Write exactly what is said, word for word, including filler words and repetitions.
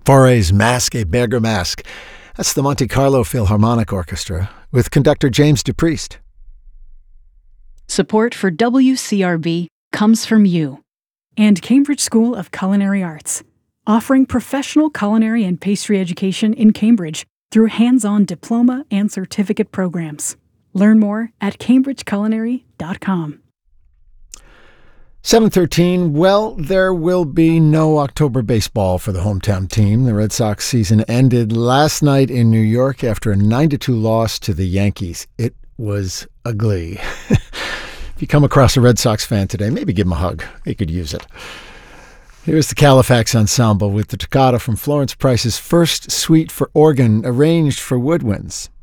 Fauré's Masque et Bergamasque. That's the Monte Carlo Philharmonic Orchestra with conductor James DePriest. Support for W C R B comes from you and Cambridge School of Culinary Arts, offering professional culinary and pastry education in Cambridge through hands-on diploma and certificate programs. Learn more at cambridge culinary dot com. seven thirteen, well, there will be no October baseball for the hometown team. The Red Sox season ended last night in New York after a nine to two loss to the Yankees. It was ugly. If you come across a Red Sox fan today, maybe give him a hug. He could use it. Here's the Califax Ensemble with the toccata from Florence Price's first suite for organ arranged for woodwinds.